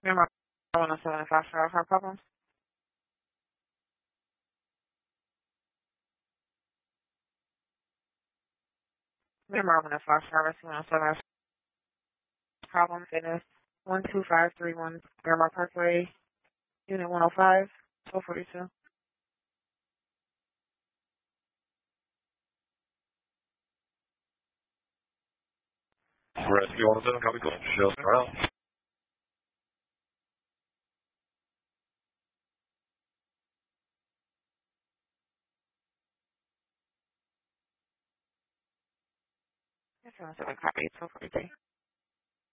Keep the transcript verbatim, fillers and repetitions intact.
Remember, I want to seven and five star car problems. Remember, I want to five star rescue on seven problems. It is one two five three one Miramar Parkway, Unit one oh five, twelve forty-two. Rescue one seven, copy, go. Show around. Yes, seven copy, twelve forty-three.